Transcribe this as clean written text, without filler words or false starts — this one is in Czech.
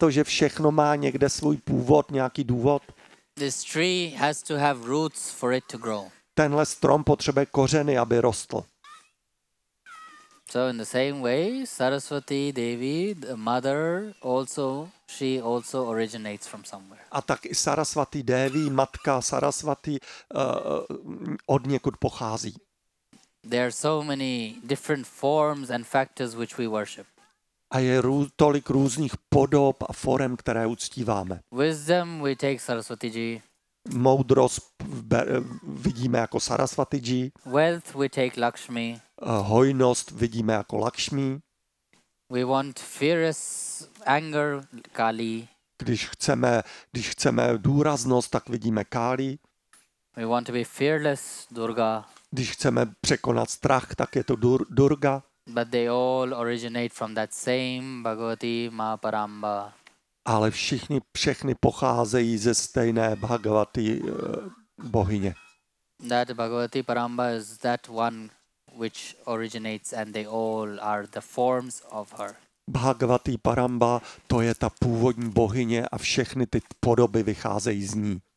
to, že všechno má někde svůj původ, nějaký důvod? This tree has to have roots for it to grow. Tenhle strom potřebuje kořeny, aby rostl. So in the same way, Saraswati Devi, the mother, she also originates from somewhere. A tak i Saraswati Devi, matka Saraswati, od někud pochází. There are so many different forms and factors which we worship. A je tolik různých podob a forem, které uctíváme. Wisdom we take Saraswati Ji. Moudrost vidíme jako Saraswati Ji. Wealth we take Lakshmi. Hojnost vidíme jako Lakshmi. We want fierce anger, Kali. Když chceme důraznost, tak vidíme Kali. We want to be fearless, Durga. Když chceme překonat strach, tak je to Durga. But they all originate from that same Bhagavati Ma Paramba. Ale všechny pocházejí ze stejné Bhagavati bohyně. That Bhagavati Paramba is that one which originates and they all are the forms of her. Bhagavati Paramba, to je ta původní bohyně a všechny ty podoby vycházejí z ní.